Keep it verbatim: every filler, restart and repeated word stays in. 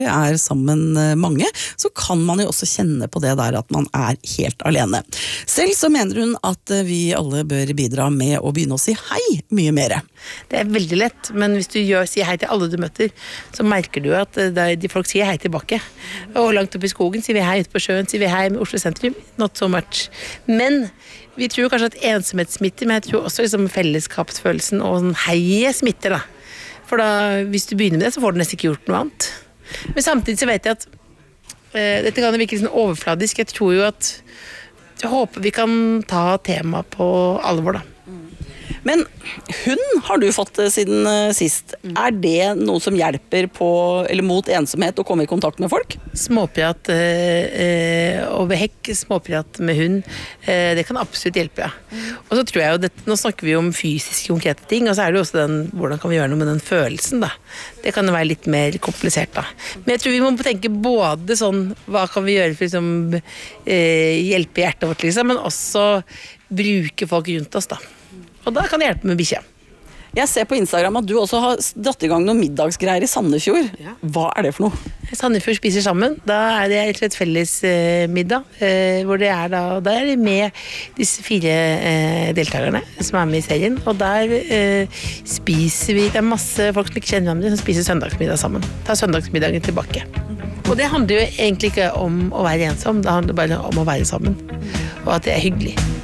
er sammen mange, så kan man jo også kjenne på det der at man er helt alene. Selv så mener hun at vi alle bør bidra med å begynne å si hei mye mer. Det er veldig lett, men hvis du gjør, sier hei til alle du møter, så merker du at de folk sier hei tilbake. Og langt opp i skogen sier vi hei, ute på sjøen sier vi hei med Oslo sentrum, not so much. Men vi tror kanskje at ensomhet smitter, men jeg tror også liksom fellesskapsfølelsen og sånn heie smitter da. For da, hvis du begynner med det, så får du nesten ikke gjort noe annet. Men samtidig så vet jeg at eh, dette kan virke litt sånn overfladisk. Jeg tror jo at jeg håper vi kan ta temaet på alvor da. Men hund har du fått siden sist. Er det noe som hjelper på, eller mot ensomhet å komme i kontakt med folk? Småprat eh, over hekk, småprat med hund, eh, det kan absolutt hjelpe, ja. Og så tror jeg jo, det, nå snakker vi om fysiske konkrete ting, og så er det jo også den, hvordan kan vi gjøre noe med den følelsen da. Det kan jo være litt mer komplisert da. Men jeg tror vi må tenke både sånn, hva kan vi gjøre for liksom, eh, hjelpe hjertet vårt liksom, men også bruke folk rundt oss da. Og da kan det hjelpe med bikkje. Jeg ser på Instagram at du også har dratt i gang noen middagsgreier i Sandefjord. Ja. Hva er det for noe? Sandefjord spiser sammen. Da er det et felles eh, middag, eh, hvor det er da, da er det med disse fire eh, deltakerne som er med i serien. Og der eh, spiser vi, det er masse folk som ikke kjenner hverandre, som spiser søndagsmiddag sammen. Ta søndagsmiddagen tilbake. Og det handler jo egentlig ikke om å være ensom, det handler bare om å være sammen. Og at det er hyggelig.